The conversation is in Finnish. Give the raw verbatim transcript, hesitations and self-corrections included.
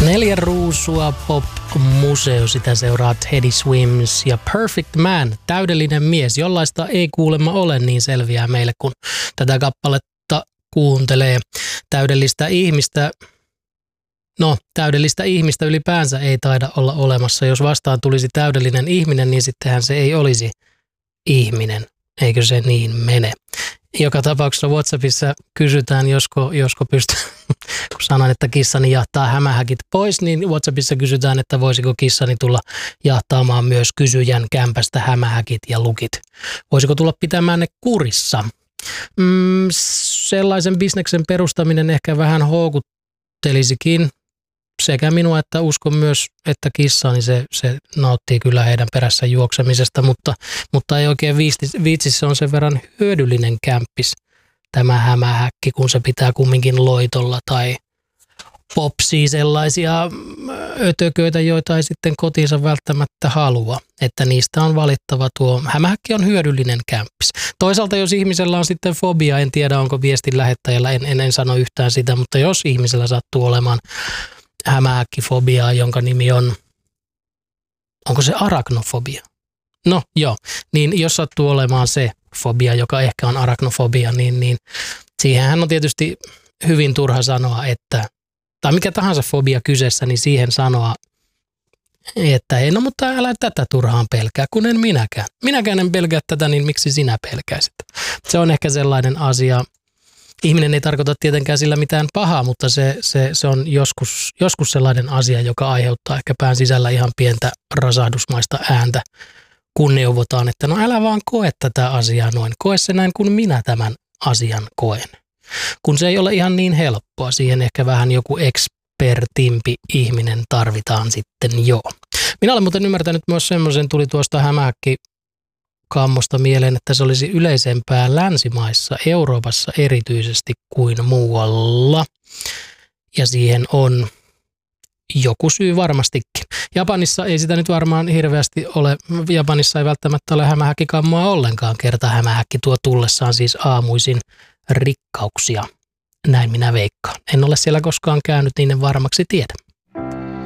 Neljä ruusua pop-museo, sitä seuraa Teddy Swims ja Perfect Man, täydellinen mies, jollaista ei kuulemma ole, niin selviää meille, kun tätä kappaletta kuuntelee. Täydellistä ihmistä, no täydellistä ihmistä ylipäänsä ei taida olla olemassa. Jos vastaan tulisi täydellinen ihminen, niin sittenhän se ei olisi ihminen, eikö se niin mene? Joka tapauksessa WhatsAppissa kysytään, josko, josko pystyy, kun sanoin, että kissani jahtaa hämähäkit pois, niin WhatsAppissa kysytään, että voisiko kissani tulla jahtaamaan myös kysyjän kämpästä hämähäkit ja lukit. Voisiko tulla pitämään ne kurissa? Mm, sellaisen bisneksen perustaminen ehkä vähän houkuttelisikin sekä minua että uskon myös, että kissani se, se nauttii kyllä heidän perässä juoksemisesta, mutta, mutta ei oikein viitsi, se on sen verran hyödyllinen kämppis tämä hämähäkki, kun se pitää kumminkin loitolla tai popsii sellaisia ötököitä, joita ei sitten kotiinsa välttämättä halua, että niistä on valittava tuo. Hämähäkki on hyödyllinen kämppis. Toisaalta jos ihmisellä on sitten fobia, en tiedä onko viestin lähettäjällä, en, en, en sano yhtään sitä, mutta jos ihmisellä sattuu olemaan hämähäkkifobiaa, jonka nimi on, onko se arachnofobia? No joo, niin jos sattuu olemaan se fobia, joka ehkä on arachnofobia, niin, niin siihenhän on tietysti hyvin turha sanoa, että, tai mikä tahansa fobia kyseessä, niin siihen sanoa, että ei, no mutta älä tätä turhaan pelkää, kun en minäkään. Minäkään en pelkää tätä, niin miksi sinä pelkäisit? Se on ehkä sellainen asia. Ihminen ei tarkoita tietenkään sillä mitään pahaa, mutta se, se, se on joskus, joskus sellainen asia, joka aiheuttaa ehkä pään sisällä ihan pientä rasahdusmaista ääntä, kun neuvotaan, että no älä vaan koe tätä asiaa noin. Koe se näin, kun minä tämän asian koen. Kun se ei ole ihan niin helppoa, siihen ehkä vähän joku ekspertimpi ihminen tarvitaan sitten jo. Minä olen muuten ymmärtänyt myös semmoisen, tuli tuosta hämähäkki kammosta mieleen, että se olisi yleisempää länsimaissa, Euroopassa erityisesti kuin muualla. Ja siihen on joku syy varmastikin. Japanissa ei sitä nyt varmaan hirveästi ole, Japanissa ei välttämättä ole hämähäkkikammoa ollenkaan, kerta hämähäkki tuo tullessaan siis aamuisin rikkauksia. Näin minä veikkaan. En ole siellä koskaan käynyt, niin en varmaksi tiedä.